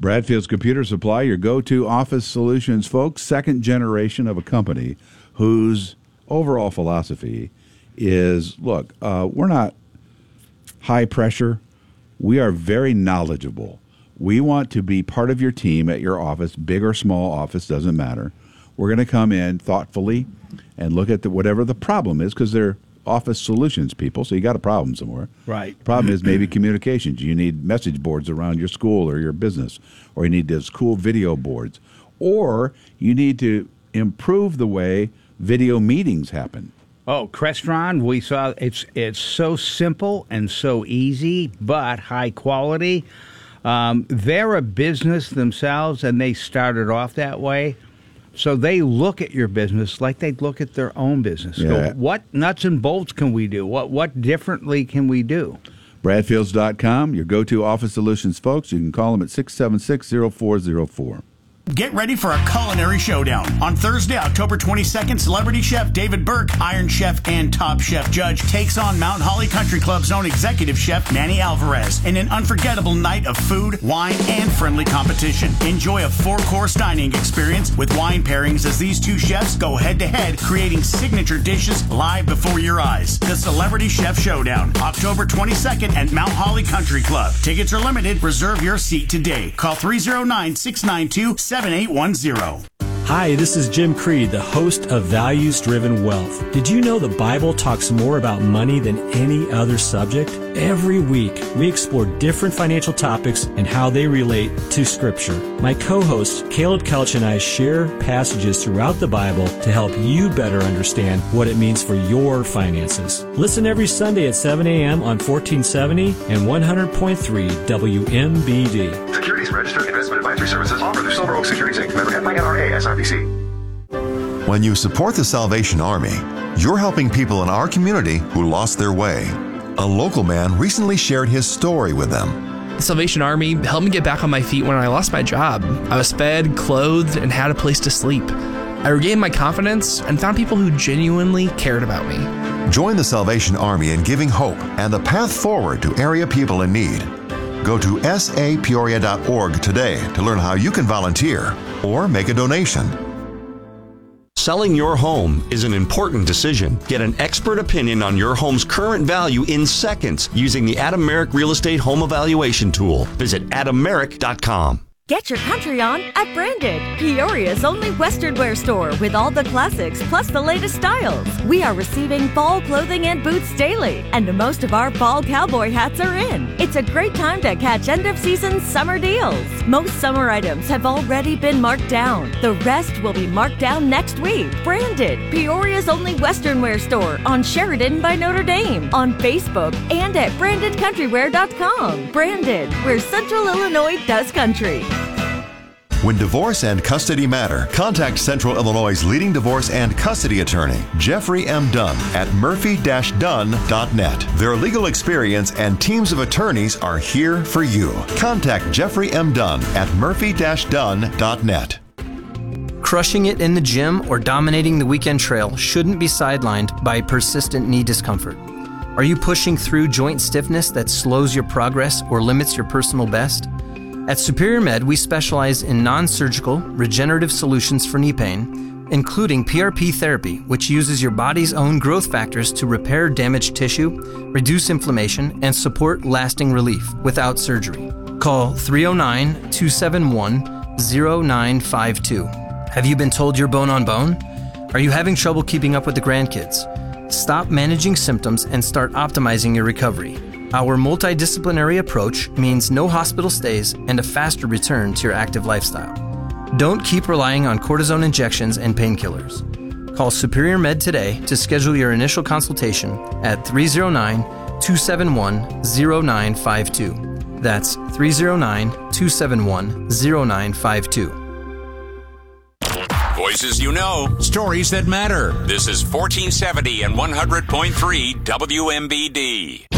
Bradfield's Computer Supply, your go-to office solutions, folks. Second generation of a company whose overall philosophy is, look, we're not high pressure. We are very knowledgeable. We want to be part of your team at your office, big or small office, doesn't matter. We're going to come in thoughtfully and look at whatever the problem is, because they're office solutions people, so you got a problem somewhere. Right. The problem is maybe communications. You need message boards around your school or your business, or you need those cool video boards, or you need to improve the way video meetings happen. Oh, Crestron, we saw it's so simple and so easy, but high quality. They're a business themselves, and they started off that way. So they look at your business like they'd look at their own business. Yeah. So what nuts and bolts can we do? What differently can we do? Bradfields.com, your go-to office solutions, folks. You can call them at 676-0404. Get ready for a culinary showdown. On Thursday, October 22nd, celebrity chef David Burke, Iron Chef and Top Chef Judge, takes on Mount Holly Country Club's own executive chef Manny Alvarez in an unforgettable night of food, wine, and friendly competition. Enjoy a 4-course dining experience with wine pairings as these two chefs go head-to-head, creating signature dishes live before your eyes. The Celebrity Chef Showdown, October 22nd at Mount Holly Country Club. Tickets are limited. Reserve your seat today. Call 309-692-7810. Hi, this is Jim Creed, the host of Values Driven Wealth. Did you know the Bible talks more about money than any other subject? Every week, we explore different financial topics and how they relate to Scripture. My co-host, Caleb Kelch, and I share passages throughout the Bible to help you better understand what it means for your finances. Listen every Sunday at 7 a.m. on 1470 and 100.3 WMBD. Securities Registered Investment Advisory Services offered through Silver Oak Securities Inc. Member FINRA SIPC. When you support the Salvation Army, you're helping people in our community who lost their way. A local man recently shared his story with them. The Salvation Army helped me get back on my feet when I lost my job. I was fed, clothed, and had a place to sleep. I regained my confidence and found people who genuinely cared about me. Join the Salvation Army in giving hope and the path forward to area people in need. Go to sapeoria.org today to learn how you can volunteer or make a donation. Selling your home is an important decision. Get an expert opinion on your home's current value in seconds using the Adam Merrick Real Estate Home Evaluation Tool. Visit adammerrick.com. Get your country on at Branded, Peoria's only Western wear store with all the classics plus the latest styles. We are receiving fall clothing and boots daily, and most of our fall cowboy hats are in. It's a great time to catch end-of-season summer deals. Most summer items have already been marked down. The rest will be marked down next week. Branded, Peoria's only Western wear store on Sheridan by Notre Dame, on Facebook, and at BrandedCountrywear.com. Branded, where Central Illinois does country. When divorce and custody matter, contact Central Illinois' leading divorce and custody attorney, Jeffrey M. Dunn, at murphy-dunn.net. Their legal experience and teams of attorneys are here for you. Contact Jeffrey M. Dunn at murphy-dunn.net. Crushing it in the gym or dominating the weekend trail shouldn't be sidelined by persistent knee discomfort. Are you pushing through joint stiffness that slows your progress or limits your personal best? At Superior Med, we specialize in non-surgical, regenerative solutions for knee pain, including PRP therapy, which uses your body's own growth factors to repair damaged tissue, reduce inflammation, and support lasting relief without surgery. Call 309-271-0952. Have you been told you're bone on bone? Are you having trouble keeping up with the grandkids? Stop managing symptoms and start optimizing your recovery. Our multidisciplinary approach means no hospital stays and a faster return to your active lifestyle. Don't keep relying on cortisone injections and painkillers. Call Superior Med today to schedule your initial consultation at 309-271-0952. That's 309-271-0952. Voices you know, stories that matter. This is 1470 and 100.3 WMBD.